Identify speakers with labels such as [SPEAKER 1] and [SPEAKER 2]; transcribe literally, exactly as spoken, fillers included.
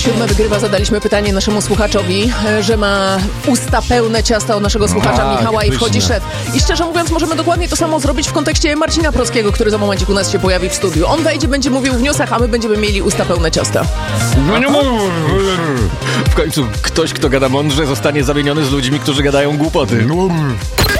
[SPEAKER 1] siódme wygrywa. Zadaliśmy pytanie naszemu słuchaczowi, że ma usta pełne ciasta od naszego słuchacza
[SPEAKER 2] Tak,
[SPEAKER 1] Michała i
[SPEAKER 2] pyszne.
[SPEAKER 1] wchodzi szef. I szczerze mówiąc, możemy dokładnie to samo zrobić w kontekście Marcina Prockiego, który za momencik u nas się pojawi w studiu. On wejdzie, będzie mówił w newsach, a my będziemy mieli usta pełne ciasta.
[SPEAKER 2] No nie mów. W końcu ktoś, kto gada mądrze, zostanie zamieniony z ludźmi, którzy gadają głupoty.